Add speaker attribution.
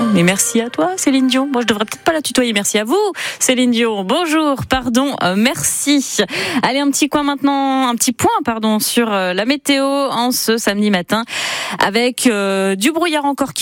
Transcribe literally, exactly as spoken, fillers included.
Speaker 1: Mais merci à toi, Céline Dion. Moi, je devrais peut-être pas la tutoyer. Merci à vous, Céline Dion. Bonjour, pardon, euh, merci. Allez, un petit coin maintenant, un petit point, pardon, sur euh, la météo en ce samedi matin, avec euh, du brouillard encore qui